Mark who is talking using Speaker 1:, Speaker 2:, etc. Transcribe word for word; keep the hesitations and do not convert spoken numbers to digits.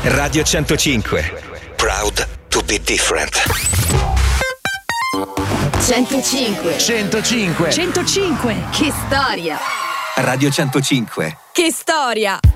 Speaker 1: Radio centocinque. Proud to be different.
Speaker 2: centocinque.
Speaker 3: centocinque.
Speaker 2: centocinque. Che storia.
Speaker 1: Radio centocinque.
Speaker 2: Che storia.